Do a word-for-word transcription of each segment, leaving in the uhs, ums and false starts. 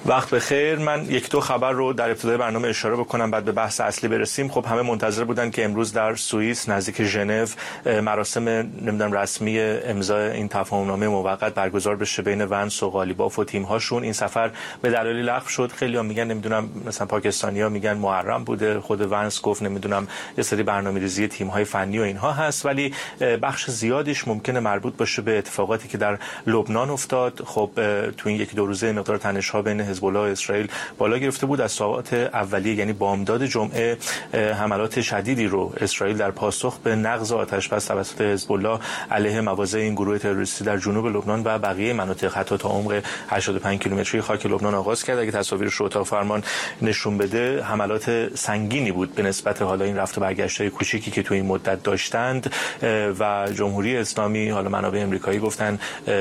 وقت بخیر. من یک دو خبر رو در ابتدای برنامه اشاره بکنم بعد به بحث اصلی برسیم. خب همه منتظر بودن که امروز در سوئیس نزدیک ژنو مراسم نمیدونم رسمی امضای این تفاهمنامه موقت برگزار بشه بین ونس و قالیباف و تیم هاشون. این سفر به دلایلی لغو شد. خیلی‌ها میگن نمیدونم مثلا پاکستانی‌ها میگن محرم بوده، خود ونس گفت نمیدونم یه سری برنامه‌ریزی تیم‌های فنی و اینها هست، ولی بخش زیادیش ممکنه مربوط باشه به اتفاقاتی که در لبنان افتاد. خب تو این یک دو روزه مقدار تنش‌ها بین حزب الله و اسرائیل بالا گرفته بود. از ساعات اولیه یعنی بامداد جمعه حملات شدیدی رو اسرائیل در پاسخ به نقض آتش‌بس توسط حزب الله علیه مواضع این گروه تروریستی در جنوب لبنان و بقیه مناطق حتی تا عمق هشتاد و پنج کیلومتری خاک لبنان آغاز کرد. اگه تصاویرش رو اتاق فرمان نشون بده، حملات سنگینی بود به نسبت حالا این رفت و برگشت‌های کوچیکی که تو این مدت داشتند و جمهوری اسلامی، حالا منابع آمریکایی گفتن،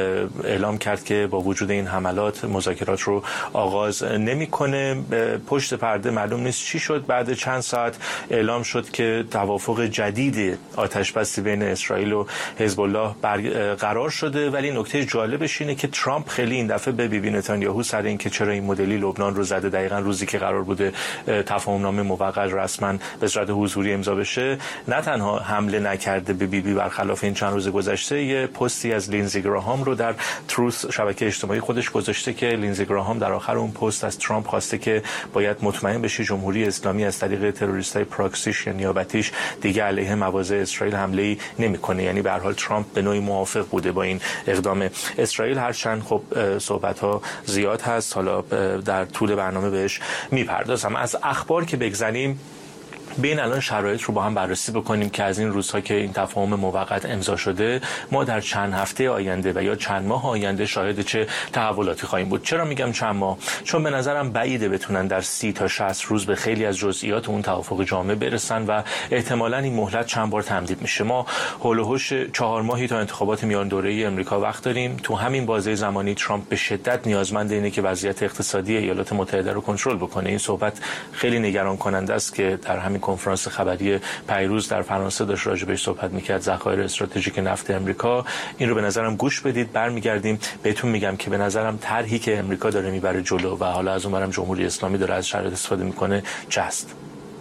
اعلام کرد که با وجود این حملات مذاکرات رو آغاز نمی‌کنه. پشت پرده معلوم نیست چی شد. بعد چند ساعت اعلام شد که توافق جدید آتش‌بسی بین اسرائیل و حزب الله قرار شده، ولی نکته جالبش اینه که ترامپ خیلی این دفعه به بیبی نتانیاهو سر این که چرا این مدلی لبنان رو زده دقیقاً روزی که قرار بوده تفاهمنامه موقت رسما به صورت حضوری امضا بشه، نه تنها حمله نکرده به بیبی، برخلاف این چند روز گذشته یه پستی از لینزی گراهام رو در تروث شبکه اجتماعی خودش گذاشته که لینزی گراهام در آخر اون پست از ترامپ خواسته که باید مطمئن بشه جمهوری اسلامی از طریق تروریستای پراکسیش یا نیابتیش دیگه علیه مواضع اسرائیل حمله‌ای نمی‌کنه. یعنی به هر حال ترامپ به نوعی موافق بوده با این اقدام اسرائیل، هرچند خب صحبت‌ها زیاد هست، حالا در طول برنامه بهش میپردازم. از اخبار که بگذریم، بین الان شرایط رو با هم بررسی بکنیم که از این روزها که این تفاهم موقت امضا شده ما در چند هفته آینده و یا چند ماه آینده شاهد چه تحولاتی خواهیم بود. چرا میگم چند ماه؟ چون به نظرم بعیده بتونن در سی تا شصت روز به خیلی از جزئیات اون توافق جامع برسن و احتمالاً این مهلت چند بار تمدید میشه. ما هول و هوش چهار ماهی تا انتخابات میان دوره‌ای آمریکا وقت داریم. تو همین بازه زمانی ترامپ به شدت نیازمند اینه که وضعیت اقتصادی ایالات متحده رو کنترل بکنه. این صحبت خیلی نگران کننده است که در همین کنفرانس خبری پیروز در فرانسه داشت راجع بهش صحبت می‌کرد، ذخایر استراتژیک نفت امریکا. این رو به نظرم گوش بدید. برمیگردیم بهتون میگم که به نظرم طرحی که امریکا داره میبره جلو و حالا از اونورم جمهوری اسلامی داره از شرایط استفاده میکنه چست.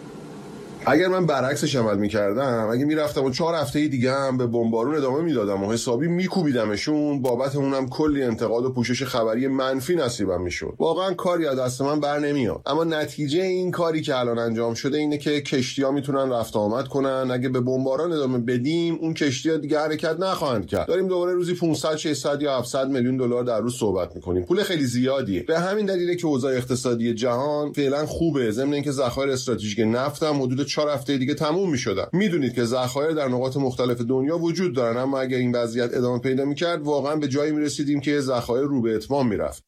اگر من برعکسش عمل میکردم، اگه میرفتم و چهار هفته دیگه هم به بمبارون ادامه میدادم و حسابی میکوبیدمشون، بابت اونم کلی انتقاد و پوشش خبری منفی نصیبم میشد. واقعا کاری از دست من بر نمیاد. اما نتیجه این کاری که الان انجام شده اینه که کشتی‌ها میتونن رفت آمد کنن. اگه به بمباران ادامه بدیم، اون کشتی‌ها دیگه حرکت نخواهند کرد. داریم دوباره روزی پانصد ششصد یا هفتصد میلیون دلار در روز صحبت میکنیم. پول خیلی زیادیه. به همین دلیله که اوضاع اقتصادی جهان فعلا خوبه، ضمن اینکه ذخایر استراتژیک نفت هم حدود چهار هفته دیگه تموم می‌شدن. میدونید که ذخایر در نقاط مختلف دنیا وجود دارن، اما اگر این وضعیت ادامه پیدا می‌کرد واقعا به جایی می‌رسیدیم که ذخایر رو به اتمام می‌رفت.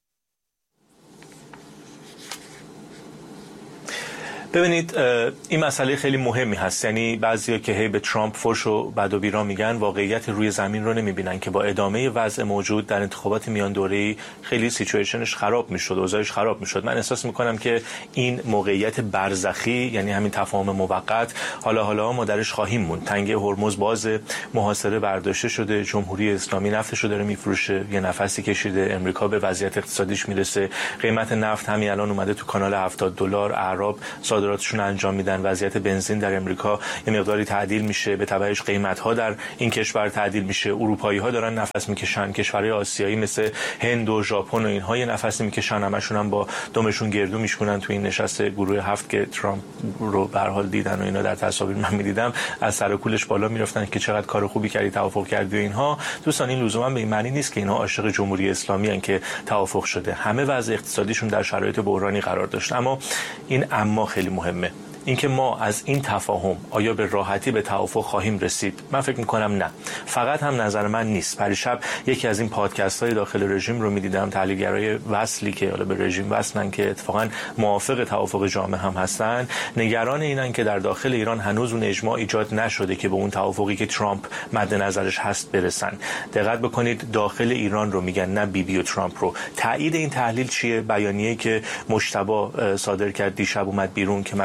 ببینید این مسئله خیلی مهمی هست. یعنی بعضیا که هی به ترامپ فحش و بد و بیرا میگن، واقعیت روی زمین رو نمیبینن که با ادامه وضع موجود در انتخابات میان دوره‌ای خیلی سیچویشنش خراب میشد، اوضاعش خراب میشد. من احساس میکنم که این موقعیت برزخی، یعنی همین تفاهم موقت، حالا حالا ما درش خواهیم موند. تنگه هرمز باز، محاصره برداشته شده، جمهوری اسلامی نفتشو داره میفروشه، یه نفسی کشیده، امریکا به وضعیت اقتصادیش میرسه، قیمت نفت همین الان اومده تو کانال هفتاد دلار، اعراب صادراتشون انجام میدن، وضعیت بنزین در امریکا یه مقداری تعدیل میشه، به تبعش قیمت‌ها در این کشور تعدیل میشه، اروپایی‌ها دارن نفس میکشن، کشورهای آسیایی مثل هند و ژاپن و اینها یه نفس میکشن، همشون هم با دمشون گردو میشکنن. تو این نشست گروه هفت که ترامپ رو به هر حال دیدن و اینا در تصاویر من میدیدم، از سر و کولش بالا میرفتن که چقدر کار خوبی کردی، توافق کردی و اینها. دوستان این لزوما به این معنی نیست که اینها عاشق جمهوری اسلامی ان که توافق شده. همه وضع اقتصادیشون در شرایط بحرانی قرار داشت. اما این اما خیلی مهمه، اینکه ما از این تفاهم آیا به راحتی به توافق خواهیم رسید؟ من فکر میکنم نه. فقط هم نظر من نیست. پریشب یکی از این پادکست های داخل رژیم رو میدیدم، تحلیلگرای وصلی که حالا به رژیم وصلن که اتفاقا موافق توافق جامع هم هستن، نگران اینن که در داخل ایران هنوز اون اجماع ایجاد نشده که به اون توافقی که ترامپ مد نظرش هست برسن. دقت بکنید، داخل ایران رو میگن، نه بی بی و ترامپ رو. تایید این تحلیل چیه؟ بیانیه‌ای که مجتبی صادر کرد دیشب اومد بیرون که مسئولیت از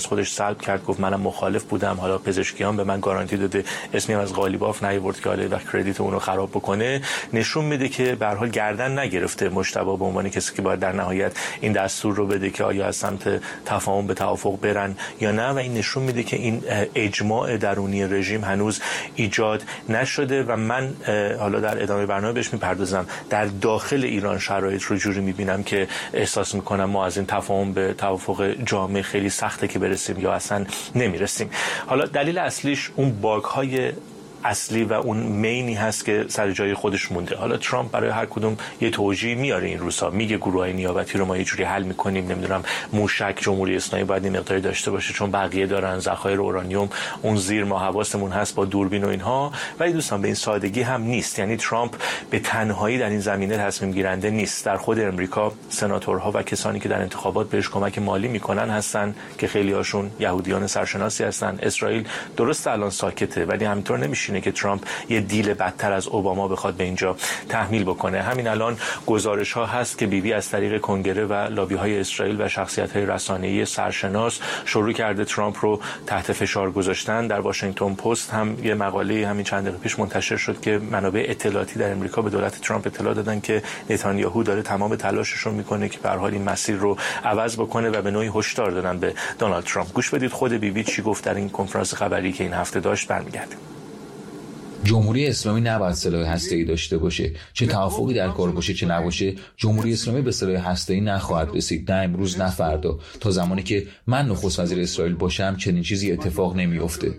از خودش سلب کرد، گفت منم مخالف بودم. حالا پزشکیان به من گارانتی داده اسمی از قالیباف نیورد که حالا وقت کردیت اونو خراب بکنه. نشون میده که به هر حال گردن نگرفته مجتبی به عنوان کسی که باید در نهایت این دستور رو بده که آیا از سمت تفاهم به توافق برن یا نه، و این نشون میده که این اجماع درونی رژیم هنوز ایجاد نشده. و من حالا در ادامه برنامه بهش میپردازم. در داخل ایران شرایط رو جوری میبینم که احساس میکنم ما از این تفاهم به توافق جامع خیلی سخته که برسیم یا اصلا نمیرسیم. حالا دلیل اصلیش اون باگ های اصلی و اون مینی هست که سر جای خودش مونده. حالا ترامپ برای هر کدوم یه توجیه میاره این روزها، میگه گروهای نیابتی رو ما یه جوری حل میکنیم، نمیدونم موشک جمهوری اسلامی باید این مقداری داشته باشه چون بقیه دارن، ذخایر اورانیوم اون زیر ما حواسمون هست با دوربین و اینها. ولی دوستان به این سادگی هم نیست. یعنی ترامپ به تنهایی در این زمینه تصمیم گیرنده نیست. در خود امریکا سناتورها و کسانی که در انتخابات بهش کمک مالی میکنن هستن که خیلی هاشون یهودیان سرشناسی هستن. اسرائیل درست الان ساکته ولی همینطور نمیشه که ترامپ یه دیل بدتر از اوباما بخواد به اینجا تحمیل بکنه. همین الان گزارش ها هست که بیبی بی از طریق کنگره و لابی های اسرائیل و شخصیت های رسانه‌ای سرشناس شروع کرده ترامپ رو تحت فشار گذاشتن. در واشنگتن پست هم یه مقاله همین چند دقیقه پیش منتشر شد که منابع اطلاعاتی در امریکا به دولت ترامپ اطلاع دادن که نتانیاهو داره تمام تلاشش رو میکنه که به هر حال این مسیر رو عوض بکنه و به نوعی هشدار دادن به دونالد ترامپ. گوش بدید خود بیبی بی چی گفت در این کنفرانس خبری که این هفته داشت. برمیگردیم. جمهوری اسلامی نباید سلاح هسته‌ای داشته باشه. چه توافقی در کار باشه چه نباشه، جمهوری اسلامی به سلاح هسته‌ای نخواهد رسید، نه امروز نه فردا. تا زمانی که من نخست وزیر اسرائیل باشم چنین چیزی اتفاق نمیفته.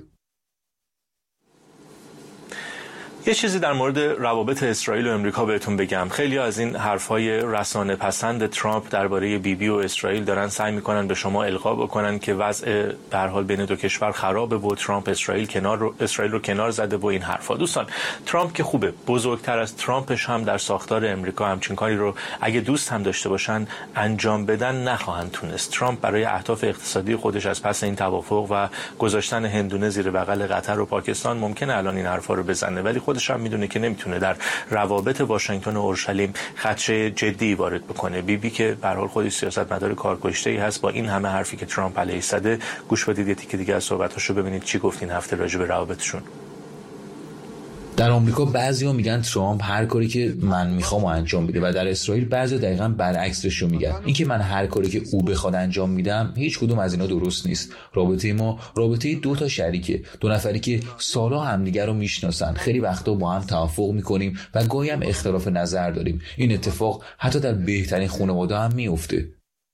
یه چیزی در مورد روابط اسرائیل و امریکا بهتون بگم. خیلی از این حرفای رسانه پسند ترامپ درباره بیبی و اسرائیل دارن سعی میکنن به شما القا بکنن که وضع به هر حال بین دو کشور خرابه و ترامپ اسرائیل کنار رو اسرائیل رو کنار زده و این حرفا. دوستان ترامپ که خوبه، بزرگتر از ترامپش هم در ساختار امریکا همچین کاری رو اگه دوست هم داشته باشن انجام بدن نخواهند تونست. ترامپ برای اهداف اقتصادی خودش از پس این توافق و گذاشتن هندونه زیر بغل قطر و پاکستان ممکنه الان این حرفا رو بزنه، ولی خودش هم میدونه که نمیتونه در روابط واشنگتن و اورشلیم خدشه جدی وارد بکنه. بیبی بی که به هر حال خودش سیاستمدار کارکشته‌ای هست، با این همه حرفی که ترامپ علیه زده، گوش بدید یه تیکه دیگه از صحبتاشو ببینید چی گفت این هفته راجع به روابطشون. در آمریکا بعضیا میگن ترامپ هر کاری که من میخوام انجام میده و در اسرائیل بعضیا دقیقاً برعکسش رو میگن. اینکه من هر کاری که او بخواد انجام میدم، هیچ کدوم از اینا درست نیست. رابطه ما رابطه دو تا شریکه، دو نفری که سالا همدیگه رو میشناسن. خیلی وقتا با هم توافق میکنیم و گاهی هم اختلاف نظر داریم. این اتفاق حتی در بهترین خانواده هم میفته.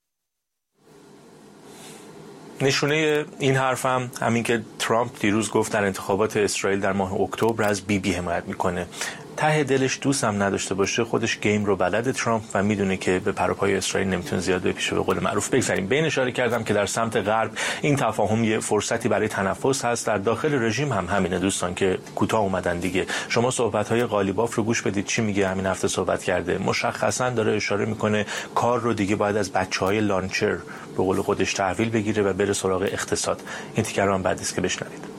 نشونه این حرفم همین که ترامپ دیروز گفت در انتخابات اسرائیل در ماه اکتبر از بیبی بی حمایت میکنه. ته دلش دوست هم نداشته باشه، خودش گیم رو بلد ترامپ و میدونه که به پروپای اسرائیل نمیتونه زیاد بپیشه. به قول معروف بگذاریم. به این اشاره کردم که در سمت غرب این تفاهم یه فرصتی برای تنفس هست. در داخل رژیم هم همینه دوستان که کوتاه اومدن دیگه. شما صحبت‌های قالیباف رو گوش بدید چی میگه. همین هفته صحبت کرده، مشخصا داره اشاره میکنه کار رو دیگه باید از بچهای لانچر به قول خودش تحویل بگیره و بره سراغ اقتصاد. این تیکر رو هم بعد است که بشنوید.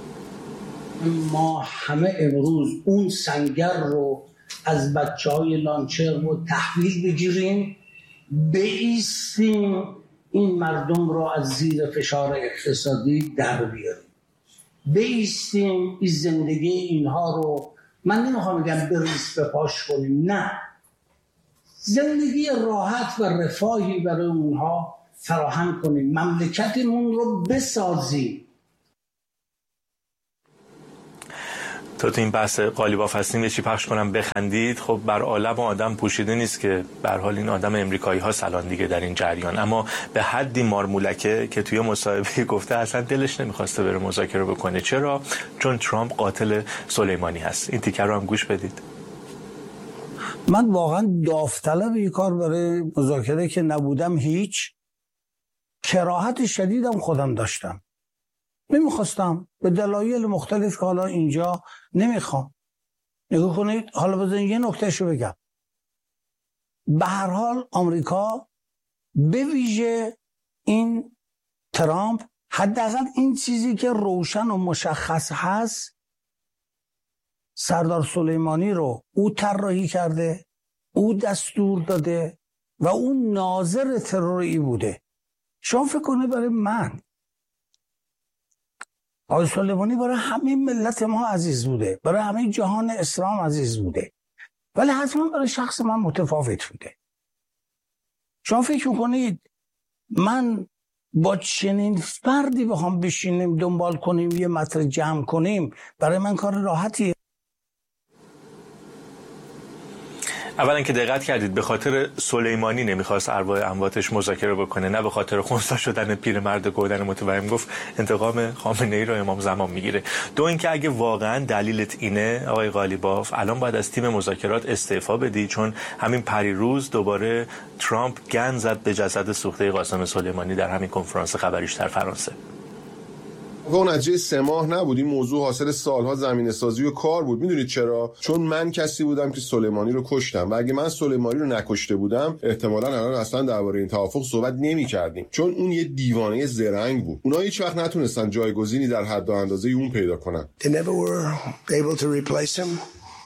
ما همه امروز اون سنگر رو از بچهای لانچر رو تحویل بگیریم، بایستیم این مردم رو از زیر فشار اقتصادی در بیاریم، بایستیم این زندگی اینها رو، من نمیخوام بگم بریز بپاش کنیم، نه، زندگی راحت و رفاهی برای اونها فراهم کنیم، مملکتمون رو بسازیم. تا تو این بحث قالیباف هستیم یه چی پخش کنم بخندید. خب بر عالم آدم پوشیده نیست که به هر حال این آدم امریکایی ها سالان دیگه در این جریان، اما به حدی مارمولکه که توی مصاحبه گفته اصلا دلش نمیخواسته بره مذاکره بکنه. چرا؟ چون ترامپ قاتل سلیمانی هست. این تیکر رو هم گوش بدید. من واقعا داوطلب این کار برای مذاکره که نبودم، هیچ کراهت شدیدم خودم داشتم، نمیخواستم به دلایل مختلف که حالا اینجا نمیخوام. نگاه کنید، حالا بذارید یه نکتهشو بگم. به هر حال آمریکا به ویژه این ترامپ، حداقل این چیزی که روشن و مشخص هست، سردار سلیمانی رو او طراحی کرده، او دستور داده و او ناظر تروری بوده. شما فکر کنید برای من آقای سلیمانی برای همه ملت ما عزیز بوده، برای همه جهان اسلام عزیز بوده، ولی حتما برای شخص من متفاوت بوده. شما فکر میکنید من با چنین فردی بخوام بشینیم دنبال کنیم یه مطلب جمع کنیم، برای من کار راحتیه؟ اولا که دقت کردید به خاطر سلیمانی نمیخواست ارواح امواتش مذاکره بکنه، نه به خاطر خونسا شدن پیرمرد گودن متوهم. گفت انتقام خامنه‌ای رو امام زمان میگیره. دو اینکه اگه واقعا دلیلت اینه آقای قالیباف، الان باید از تیم مذاکرات استعفا بدی، چون همین پریروز دوباره ترامپ گند زد به جسد سوخته قاسم سلیمانی در همین کنفرانس خبریش در فرانسه. و اون نتیجه سه ماه نبود، این موضوع حاصل سالها زمینه سازی و کار بود. میدونید چرا؟ چون من کسی بودم که سلیمانی رو کشتم و اگه من سلیمانی رو نکشته بودم احتمالاً الان اصلا درباره این توافق صحبت نمی‌کردیم، چون اون یه دیوانه زرنگ بود. اونها هیچ وقت نتونستن جایگزینی در حد و اندازه اون پیدا کنن. They never were able to replace him.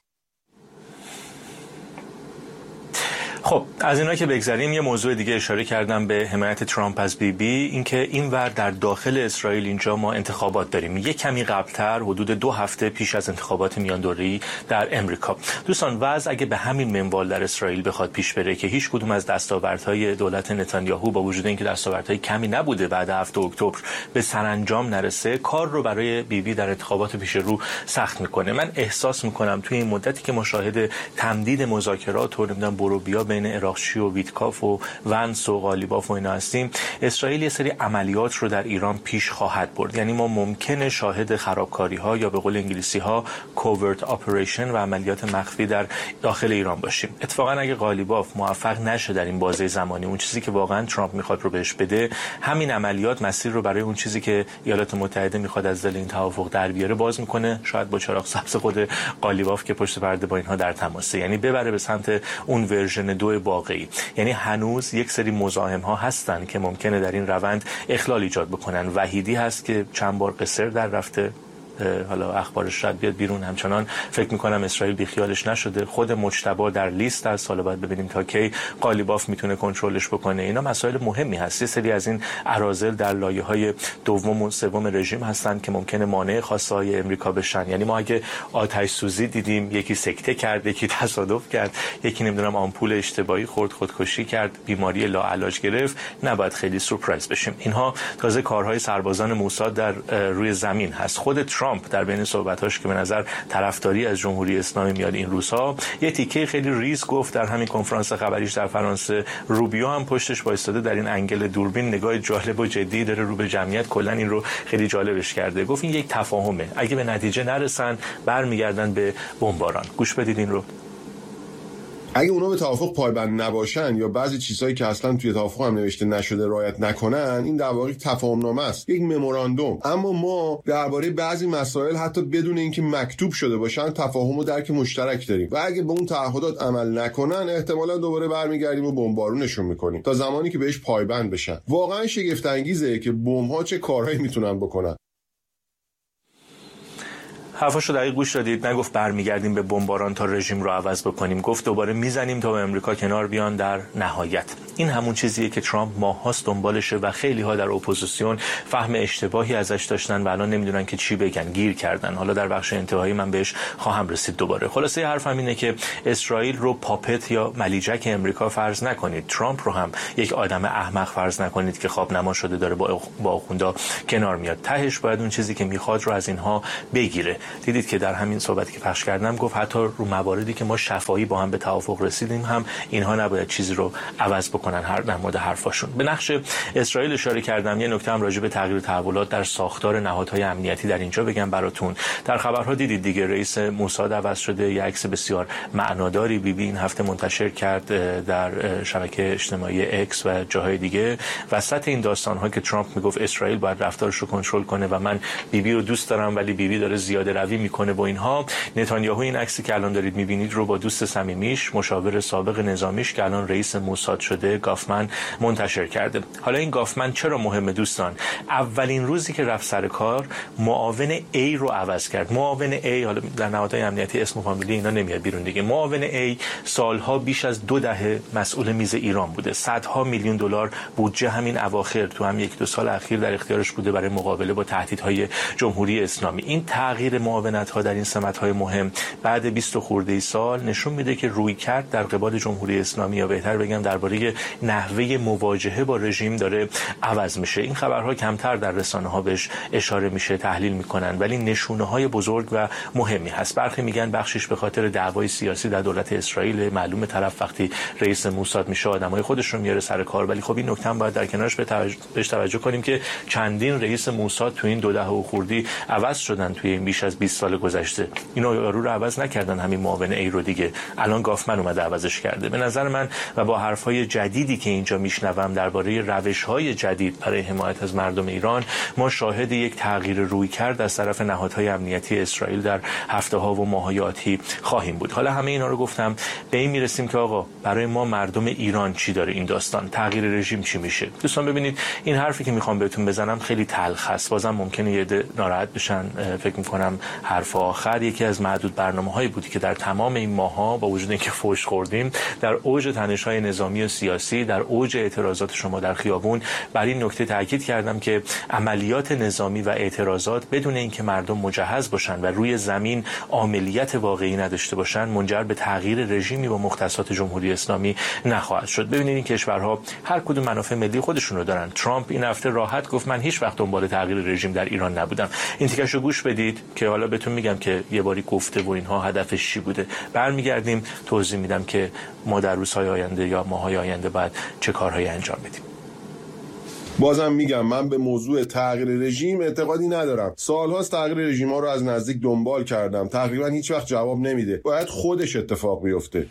خب از اینا که بگذریم، یه موضوع دیگه اشاره کردم به حمایت ترامپ از بیبی، اینکه اینور در داخل اسرائیل اینجا ما انتخابات داریم، یک کمی قبلتر حدود دو هفته پیش از انتخابات میاندوره‌ای در امریکا. دوستان وضع اگه به همین منوال در اسرائیل بخواد پیش بره که هیچ کدوم از دستاوردهای دولت نتانیاهو با وجود اینکه دستاوردهای کمی نبوده بعد هفتم اکتبر به سرانجام نرسه، کار رو برای بیبی در انتخابات پیش رو سخت میکنه. من احساس میکنم توی این مدتی که مشاهده تمدید مذاکرات و نمیدونم برو بیا بین اراغچی و ویتکاف و ونس و قالیباف و اینا هستیم، اسرائیل یه سری عملیات رو در ایران پیش خواهد برد. یعنی ما ممکنه شاهد خرابکاری ها یا به قول انگلیسی ها کوورت اپریشن و عملیات مخفی در داخل ایران باشیم. اتفاقا اگه قالیباف موفق نشه در این بازه زمانی اون چیزی که واقعا ترامپ میخواد رو بهش بده، همین عملیات مسیر رو برای اون چیزی که ایالات متحده میخواد از دل این توافق در بیاره باز میکنه، شاید با چراغ سبز خود قالیباف که پشت پرده با اینها در تماسه، یعنی ببره به سمت اون ورژن دو واقعی. یعنی هنوز یک سری مزاحم ها هستن که ممکنه در این روند اخلال ایجاد بکنن. وحیدی هست که چند بار قصر در رفته، حالا اخبارش شاید بیاد بیرون، همچنان فکر میکنم اسرائیل بیخیالش نشده. خود مجتبی در لیست است، حالا باید ببینیم تا کی قالیباف میتونه کنترلش بکنه. اینا مسائل مهمی هست. یه سری از این اراذل در لایه‌های دوم و سوم رژیم هستن که ممکنه مانع خواسته‌های امریکا بشن. یعنی ما اگه آتش سوزی دیدیم، یکی سکته کرد، یکی تصادف کرد، یکی نمیدونم آمپول اشتباهی خورد، خودکشی کرد، بیماری لاعلاج گرفت، نباید خیلی سورپرایز بشیم. اینها تازه کارهای سربازان موساد در روی زمین هست. خود ترامپ در بین صحبتاش که به نظر طرفداری از جمهوری اسلامی میاد این روزها، یه تیکه خیلی ریز گفت در همین کنفرانس خبریش در فرانسه. روبیو هم پشتش وایساده در این انگل دوربین، نگاه جالب و جدی داره رو به جمعیت، کلا این رو خیلی جالبش کرده. گفت این یک تفاهمه، اگه به نتیجه نرسن برمیگردن به بمباران. گوش بدید این رو. اگه اونا به توافق پایبند نباشن یا بعضی چیزهایی که اصلا توی توافق هم نوشته نشده رعایت نکنن، این در واقع تفاهمنامه است، یک مموراندوم. اما ما درباره بعضی مسائل حتی بدون اینکه مکتوب شده باشن تفاهم و درک مشترک داریم و اگه به اون تعهدات عمل نکنن احتمالاً دوباره برمیگردیم و بمبارونشون میکنیم تا زمانی که بهش پایبند بشن. واقعا شگفت انگیزه که بمب‌ها چه کارهایی میتونن بکنن. حرفاشو دقیق گوش دادید. نگفت برمیگردیم به بمباران تا رژیم رو عوض بکنیم، گفت دوباره میزنیم تا به امریکا کنار بیان در نهایت. این همون چیزیه که ترامپ ماهاست دنبالشه و خیلی ها در اپوزیسیون فهم اشتباهی ازش داشتن و الان نمیدونن که چی بگن، گیر کردن. حالا در بخش انتهایی من بهش خواهم رسید دوباره. خلاصه حرفم اینه که اسرائیل رو پاپت یا ملیجک امریکا فرض نکنید. ترامپ رو هم یک آدم احمق فرض نکنید که خواب نما شده داره با با آخوندا کنار میاد. تهش باید اون چیزی که میخواد رو از اینها بگیره. دیدید که در همین صحبتی که پخش کردم گفت حتی رو مواردی که ما شفاهی با هم به توافق رسیدیم هم اینها نباید چیزی رو عوض بکنن هر در مورد حرفاشون. به نقش اسرائیل اشاره کردم. یه نکته هم راجع به تغییر تحولات در ساختار نهادهای امنیتی در اینجا بگم براتون. در خبرها دیدید دیگه رئیس موساد عوض شده. یه عکس بسیار معناداری بی بی این هفته منتشر کرد در شبکه اجتماعی اکس و جاهای دیگه. وسط این داستان‌ها که ترامپ میگفت اسرائیل باید رفتارش رو کنترل کنه و من بی بی رو دوست دارم ولی بی بی داره زیاده روی میکنه با اینها، نتانیاهو این عکسی که الان دارید میبینید رو با دوست صمیمیش، مشاور سابق نظامیش که الان رئیس موساد شده آقای گافمن منتشر کرده. حالا این گافمن چرا مهمه دوستان؟ اولین روزی که رفت سر کار معاون A رو عوض کرد. معاون A، حالا در نهادهای امنیتی اسم و فامیلی اینا نمیاد بیرون دیگه. معاون A سالها بیش از دو دهه مسئول میز ایران بوده. صدها میلیون دلار بودجه همین اواخر تو هم یک دو سال اخیر در اختیارش بوده برای مقابله با تهدیدهای جمهوری اسلامی. این تغییر معاونت‌ها در این سمت‌های مهم بعد بیست خورده سال نشون میده که رویکرد در قبال جمهوری اسلامی، یا بهتر بگم درباره نحوه مواجهه با رژیم، داره عوض میشه. این خبرها کمتر در رسانه‌ها بهش اشاره میشه، تحلیل میکنن، ولی نشونه‌های بزرگ و مهمی هست. برخی میگن بخشش به خاطر دعوای سیاسی در دولت اسرائیل. معلومه طرف وقتی رئیس موساد میشه آدمای خودش رو میاره سر کار، ولی خب این نکته هم باید در کنارش به توجه بهش توجه کنیم که چندین رئیس موساد تو این دو دهه و خوردی عوض شدن توی این بیش از بیست سال گذشته. اینا یارو رو عوض نکردن، همین معاون ای رو دیگه الان گافمن اومده عوضش کرده. به نظر من و با حرفای جدیدی که اینجا میشنوم درباره روش‌های جدید برای حمایت از مردم ایران، ما شاهد یک تغییر رویکرد از طرف نهادهای امنیتی اسرائیل در هفته‌ها و ماه‌های آتی خواهیم بود. حالا همه اینا رو گفتم، به این میرسیم که آقا برای ما مردم ایران چی داره این داستان؟ تغییر رژیم چی میشه؟ دوستان ببینید، این حرفی که میخوام بهتون بزنم خیلی تلخ است. بازم ممکنه یه عده ناراحت بشن. فکر میکنم حرف آخر یکی از معدود برنامه‌هایی بودی که در تمام این ماه‌ها با وجود اینکه فوش خوردیم، در اوج تنش‌های نظامی و سیاسی، در اوج اعتراضات شما در خیابون، بر این نکته تاکید کردم که عملیات نظامی و اعتراضات بدون اینکه مردم مجهز باشن و روی زمین عملیات واقعی نداشته باشن، منجر به تغییر رژیمی با مختصات جمهوری اسلامی نخواهد شد. ببینید این کشورها هر کدوم منافع ملی خودشون رو دارن. ترامپ این هفته راحت گفت من هیچ وقت دنبال تغییر رژیم در ایران نبودم. این تیکشو گوش بدید که حالا بهتون میگم که یه باری گفته و اینها هدفش چی بوده. برمیگردیم توضیح میدم که ما در روزهای آینده یا ماهای آینده بعد چه کارهایی انجام بدیم. بازم میگم من به موضوع تغییر رژیم اعتقادی ندارم. سالهاست تغییر رژیم ها رو از نزدیک دنبال کردم. تقریبا هیچ وقت جواب نمیده. باید خودش اتفاق بیفته.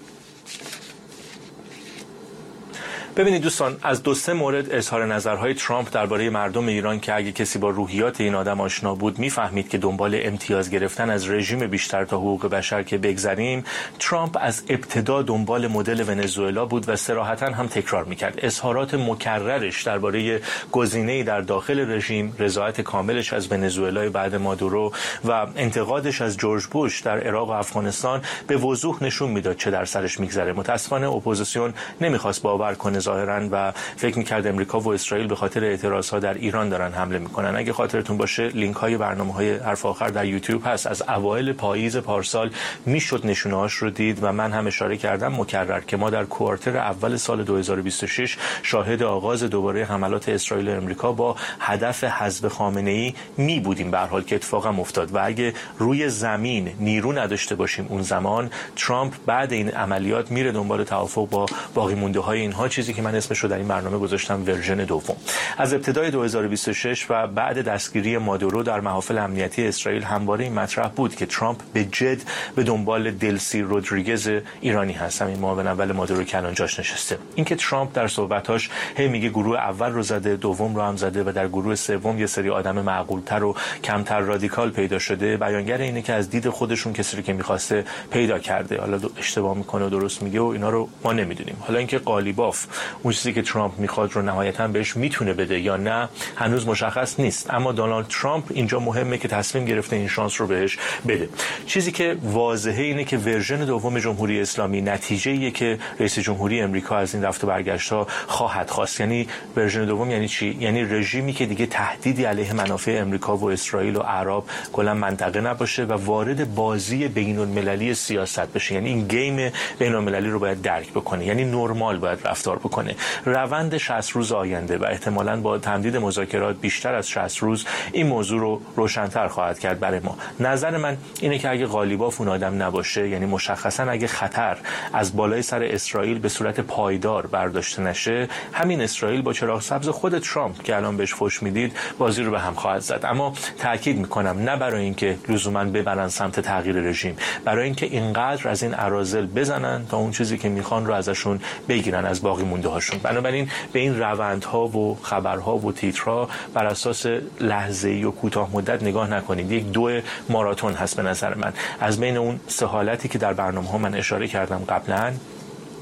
ببینید دوستان، از دو سه مورد اظهار نظرهای ترامپ درباره مردم ایران که اگه کسی با روحیات این آدم آشنا بود میفهمید که دنبال امتیاز گرفتن از رژیم بیشتر تا حقوق بشر که بگذریم، ترامپ از ابتدا دنبال مدل ونزوئلا بود و صراحتاً هم تکرار میکرد. اظهارات مکررش درباره گزینه‌ای در داخل رژیم، رضایت کاملش از ونزوئلا بعد مادورو و انتقادش از جورج بوش در عراق و افغانستان به وضوح نشون میداد چه در سرش میگذره. متأسفانه اپوزیسیون نمیخواست باور کنه ظاهرا و فکر می‌کرد امریکا و اسرائیل به خاطر اعتراضها در ایران دارن حمله میکنن. اگه خاطرتون باشه لینک‌های برنامه‌های حرف آخر در یوتیوب هست. از اوایل پاییز پارسال میشد نشونه‌هاش رو دید و من هم اشاره کردم مکرر که ما در کوارتر اول سال دو هزار و بیست و شش شاهد آغاز دوباره حملات اسرائیل و امریکا با هدف حذف خامنه‌ای می بودیم، به هر حال که اتفاقا افتاد. و اگه روی زمین نیرو نداشته باشیم اون زمان، ترامپ بعد این عملیات میره دنبال توافق با باقی مونده‌های اینها، چیزی که من اسمش رو در این برنامه گذاشتم ورژن دوم. از ابتدای دو هزار و بیست و شش و بعد دستگیری مادورو در محافل امنیتی اسرائیل همواره این مطرح بود که ترامپ به جد به دنبال دلسی رودریگز ایرانی هست، همین معاون اول مادورو که الان جاش نشسته. اینکه ترامپ در صحبتاش هی میگه گروه اول رو زده، دوم رو هم زده و در گروه سوم یه سری آدم معقول‌تر و کمتر رادیکال پیدا شده، بیانگر اینه که از دید خودشون کسی رو که می‌خواسته پیدا کرده. حالا اشتباه میکنه و درست میگه و اینا رو ما نمیدونیم. حالا اینکه قالیباف اون چیزی که ترامپ میخواد رو نهایتاً بهش میتونه بده یا نه هنوز مشخص نیست، اما دونالد ترامپ اینجا مهمه که تصمیم گرفته این شانس رو بهش بده. چیزی که واضحه اینه که ورژن دوم جمهوری اسلامی نتیجه‌ایه که رئیس جمهوری امریکا از این رفت و برگشت‌ها خواهد خواست. یعنی ورژن دوم یعنی چی؟ یعنی رژیمی که دیگه تهدیدی علیه منافع امریکا و اسرائیل و عرب کلا منطقه نباشه و وارد بازی بین‌المللی سیاست بشه. یعنی این گیم بین‌المللی رو باید درک بکنه، یعنی نرمال باید رفتار بکنه. روند شصت روز آینده و احتمالاً با تمدید مذاکرات بیشتر از شصت روز این موضوع رو روشن‌تر خواهد کرد برای ما. نظر من اینه که اگه قالیباف اون آدم نباشه، یعنی مشخصاً اگه خطر از بالای سر اسرائیل به صورت پایدار برداشته نشه، همین اسرائیل با چراغ سبز خود ترامپ که الان بهش فوش میدید بازی رو به هم خواهد زد. اما تاکید میکنم نه برای اینکه لزوماً ببرن سمت تغییر رژیم، برای اینکه اینقدر از این اراذل بزنن تا اون چیزی که میخوان رو ازشون بگیرن، از باقی مونده هاشون. بنابراین به این روندها و خبرها و تیترها بر اساس لحظه‌ای و کوتاه مدت نگاه نکنید. یک دو ماراتون هست به نظر من. از بین اون سه حالتی که در برنامه‌ها من اشاره کردم قبلا،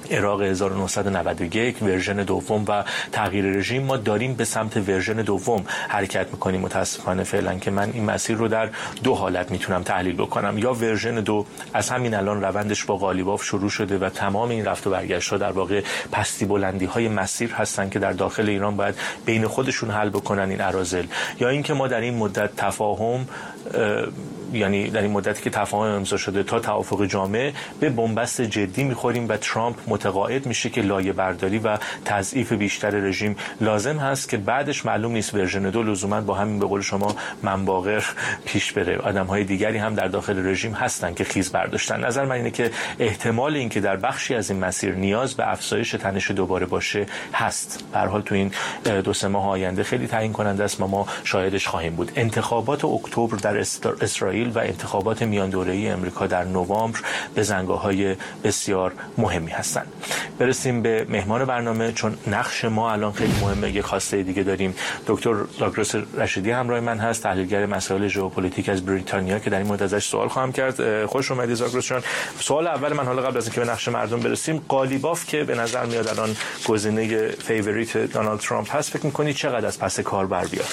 عراق هزار و نهصد و نود و یک ورژن دوم و تغییر رژیم ما داریم به سمت ورژن دوم حرکت میکنیم. متاسفانه فعلا که من این مسیر رو در دو حالت میتونم تحلیل بکنم. یا ورژن دو از همین الان روندش با قالیباف شروع شده و تمام این رفت و برگشت ها در واقع پستی بلندی های مسیر هستن که در داخل ایران باید بین خودشون حل بکنن این اراذل. یا اینکه ما در این مدت تفاهم، یعنی در این مدتی که تفاهم امضا شده تا توافق جامع، به بنبست جدی میخوریم و ترامپ متقاعد میشه که لایه برداری و تضعیف بیشتر رژیم لازم هست که بعدش معلوم نیست ورژن دو لزوما با همین به قول شما منباغر پیش بره. آدم‌های دیگری هم در داخل رژیم هستن که خیز برداشتن. نظر من اینه که احتمال اینکه در بخشی از این مسیر نیاز به افزایش تنش دوباره باشه هست. به هر حال تو این دو سه ماه آینده خیلی تعیین کننده است و ما شاهدش خواهیم بود. انتخابات اکتبر در اسرائیل و انتخابات میان دوره‌ای امریکا در نوامبر به زنگاه‌های بسیار مهمی هستند. برسیم به مهمان برنامه، چون نقش ما الان خیلی مهمه. یک خواسته دیگه داریم. دکتر زاگرس رشیدی همراه من هست، تحلیلگر مسائل ژئوپلیتیک از بریتانیا، که در این مورد ازش سوال خواهم کرد. خوش اومدید زاگرس جان. سوال اول من، حالا قبل از اینکه به نقش مردم برسیم، قالیباف که به نظر میاد الان گزینه فیوریت دونالد ترامپ هست، فکر می‌کنید چقدر از پس کار بر بیاد؟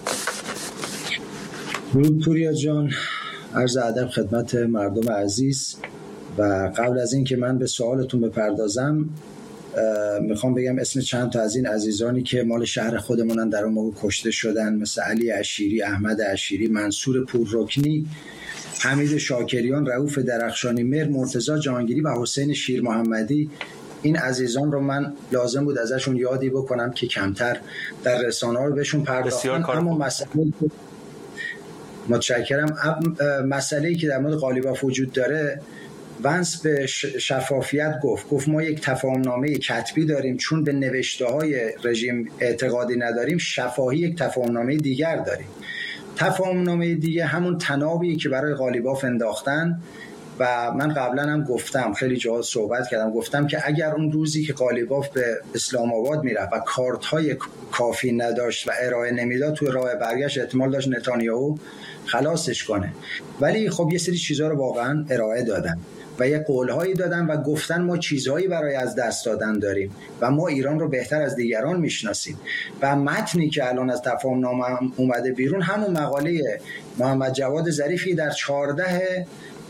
درود پوریا جان، عرض ادب خدمت مردم عزیز. و قبل از این که من به سوالتون بپردازم، میخوام بگم اسم چند تا از این عزیزانی که مال شهر خودمونن در اون موقع کشته شدن، مثل علی عشیری، احمد عشیری، منصور پوررکنی، حمید شاکریان، رؤوف درخشانی مهر، مرتضی جهانگیری و حسین شیر محمدی. این عزیزان رو من لازم بود ازشون یادی بکنم که کمتر در رسانه‌ها رو بهشون پرداختن. اما مسئله متشکرم. مسئله‌ای که در مورد قالیباف وجود داره، ونس به شفافیت گفت گفت ما یک تفاهمنامه کتبی داریم، چون به نوشته‌های رژیم اعتقادی نداریم، شفاهی یک تفاهمنامه دیگر داریم. تفاهمنامه دیگه همون تنابی که برای قالیباف انداختن و من قبلا هم گفتم، خیلی جاها صحبت کردم، گفتم که اگر اون روزی که قالیباف به اسلام آباد میرفت و کارت‌های کافی نداشت و ارائه نمیداد، توی راه برگشت احتمال داشت نتانیاهو خلاصش کنه. ولی خب یه سری چیزها رو واقعا ارائه دادن و یه قولهایی دادن و گفتن ما چیزهایی برای از دست دادن داریم و ما ایران رو بهتر از دیگران میشناسیم. و متنی که الان از تفاهمنامه اومده بیرون همون مقاله محمد جواد ظریفی در چهارده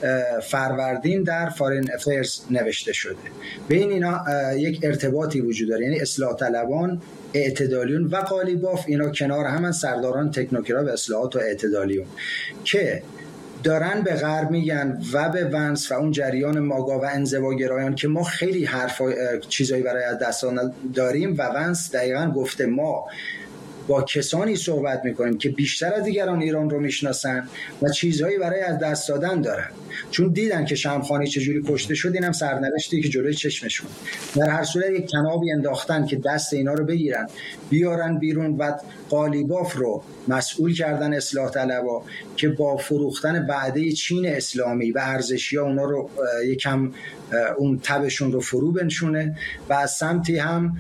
فروردین در فارین افیرز نوشته شده. بین اینا یک ارتباطی وجود داره، یعنی اصلاح طلبان، اعتدالیون و قالیباف اینا کنار هم سرداران تکنوکرات و اصلاحات و اعتدالیون که دارن به غرب میگن و به ونس و اون جریان ماگا و انزواگرایان که ما خیلی حرف چیزایی برای از دست داریم و ونس دقیقاً گفته ما با کسانی صحبت میکنیم که بیشتر از دیگران ایران رو میشناسن و چیزهایی برای از دست دادن دارن، چون دیدن که شمخانی چجوری کشته شد. اینم سرنوشتی که جلوی چشمشون. در هر صورت یک تنابی انداختن که دست اینا رو بگیرن بیارن بیرون و قالیباف رو مسئول کردن اصلاح طلبا که با فروختن وعده چین اسلامی و ارزشی ها اونا رو یکم اون تبشون رو فرو بنشونه و از سمتی هم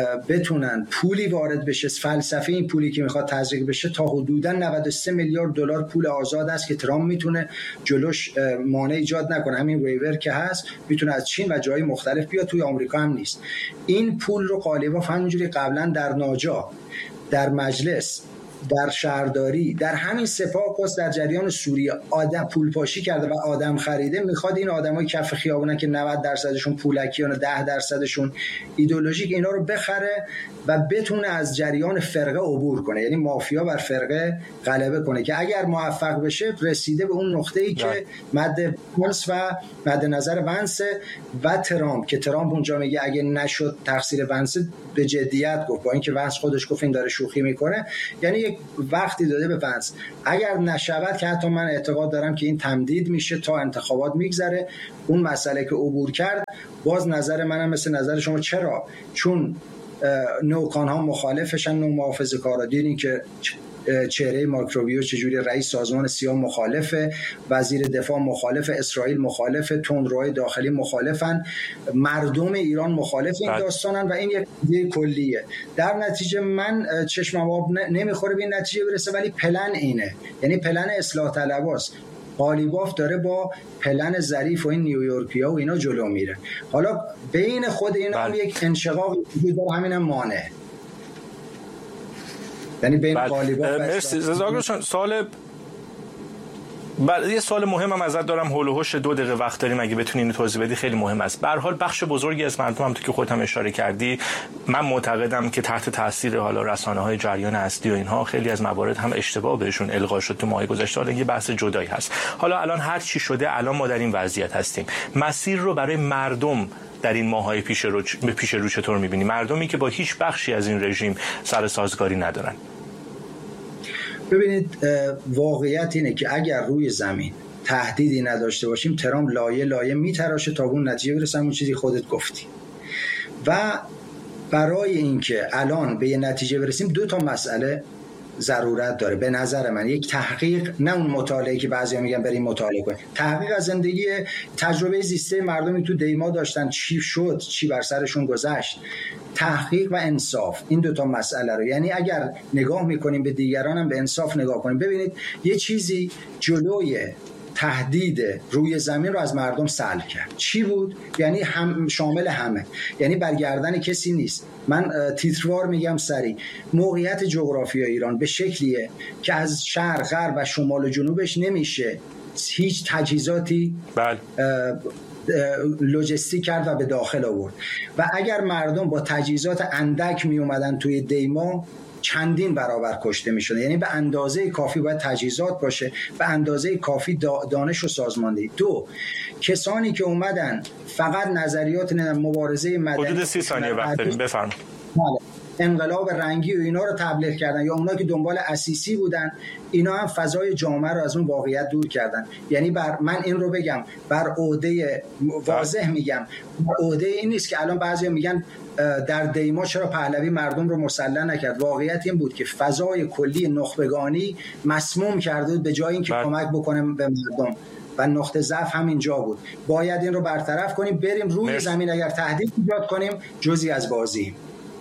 بتونن پولی وارد بشه. فلسفه این پولی که میخواد تزریق بشه تا حدوداً نود و سه میلیارد دلار پول آزاد است که ترامپ میتونه جلوش مانع ایجاد نکنه. همین ویور که هست میتونه از چین و جای مختلف بیاد، توی آمریکا هم نیست. این پول رو قالیباف همونجوری قبلا در ناجا، در مجلس، در شهرداری، در همین سپاه قدس، در جریان سوریه آدم پول پاشی کرده و آدم خریده. میخواد این آدمای کف خیابونن که نود درصدشون پولکیان و ده درصدشون ایدئولوژیک، اینا رو بخره و بتونه از جریان فرقه عبور کنه، یعنی مافیا بر فرقه غلبه کنه که اگر موفق بشه رسیده به اون نقطه‌ای که مد ونس و مد نظر ونس و ترامپ، که ترامپ اونجا میگه اگه نشد تقصیر ونس، به جدیت گفت، با اینکه ونس خودش گفت این داره شوخی میکنه. یعنی یک وقتی داده به ونس اگر نشود، که حتی من اعتقاد دارم که این تمدید میشه تا انتخابات میگذره، اون مسئله که عبور کرد، باز نظر منم مثل نظر شما. چرا؟ چون نوکان ها مخالفشن، نو محافظه کارا. دیدین که چهره ماکروبیو چجوری، رئیس سازمان سیا مخالفه، وزیر دفاع مخالفه، اسرائیل مخالفه، تندروهای داخلی مخالفن، مردم ایران مخالف این داستانن و این یک ایده کلیه. در نتیجه من چشمم آب نمیخوره به این نتیجه برسه، ولی پلن اینه، یعنی پلن اصلاح طلباست. قالیباف داره با پلن ظریف و این نیویورکیا و اینا جلو میره. حالا بین خود اینا هم یک انشقاق وجود داره، همینم مانع. یعنی بین قالیباف و مرسی زاگرس. سوال بعد یه سوال مهمم ازت دارم، هول و هوش دو دقیقه وقت داریم، اگه بتونی اینو توضیح بدی خیلی مهم است. به هر حال بخش بزرگی از مردم هم تو که خودت هم اشاره کردی، من معتقدم که تحت تاثیر حالا رسانه‌های جریان اصلی و اینها خیلی از موارد هم اشتباه بهشون القا شد تو ماهای گذشته. حالا یه بحث جدایی هست. حالا الان هر چی شده، الان ما در این وضعیت هستیم. مسیر رو برای مردم در این ماهای پیش رو پیش رو چطور می‌بینی؟ مردمی که با هیچ بخشی از این رژیم سر سازگاری ندارن. ببینید واقعیت اینه که اگر روی زمین تهدیدی نداشته باشیم، ترامپ لایه لایه میتراشه تا اون نتیجه برسه، اون چیزی خودت گفتی. و برای اینکه الان به یه نتیجه برسیم دو تا مسئله ضرورت داره به نظر من. یک تحقیق، نه اون مطالعه که بعضیا میگن بریم مطالعه کنیم، تحقیق از زندگی تجربه زیسته مردمی تو دیما داشتن، چی شد، چی بر سرشون گذشت. تحقیق و انصاف، این دو تا مسئله رو، یعنی اگر نگاه میکنیم به دیگران هم به انصاف نگاه کنیم. ببینید یه چیزی جلوی تهدید روی زمین رو از مردم سلب کرد. چی بود؟ یعنی هم شامل همه، یعنی برگردن کسی نیست. من تیتروار میگم سری، موقعیت جغرافیایی ایران به شکلیه که از شرق، غرب و شمال و جنوبش نمیشه هیچ تجهیزاتی بله لوجستیک کرد و به داخل آورد. و اگر مردم با تجهیزات اندک می اومدن توی دیما، چندین برابر کشته می شده. یعنی به اندازه کافی باید تجهیزات باشه، به اندازه کافی دانش و سازماندهی. دو، کسانی که اومدن فقط نظریات مبارزه مدنی، حدود سی ثانیه وقت داریم، بفرمایید. انقلاب رنگی و اینا رو تبلیغ کردن، یا اونا که دنبال اسیسی بودن، اینا هم فضای جامعه رو از اون واقعیت دور کردن. یعنی بر من این رو بگم، بر عهده واضح میگم، بر عهده این نیست که الان بعضیا میگن در دیما چرا پهلوی مردم رو مسلح نکرد. واقعیت این بود که فضای کلی نخبگانی مسموم کرده بود به جای اینکه کمک بکنه به مردم، و نقطه ضعف هم اینجا بود. باید این رو برطرف کنیم، بریم روی مرس. زمین اگر تهدید ایجاد کنیم جزئی از بازی.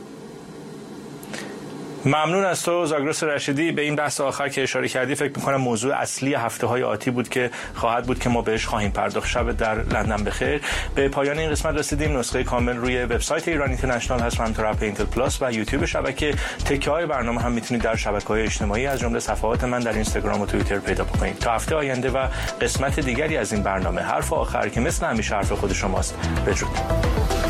ممنون از تو زاگرس رشیدی. به این بحث آخر که اشاره کردی فکر می‌کنم موضوع اصلی هفته‌های آتی بود که خواهد بود که ما بهش خواهیم پرداخت. شب در لندن بخیر. به پایان این قسمت رسیدیم. نسخه کامل روی وبسایت ایران اینترنشنال هست، همینطور اپ اینتل پلاس و یوتیوب شبکه. تکه‌های برنامه هم میتونید در شبکه‌های اجتماعی از جمله صفحات من در اینستاگرام و توییتر پیدا بکنید. تا هفته آینده و قسمت دیگری از این برنامه، حرف آخر که مثل همیشه حرف خود شماست. بدرود.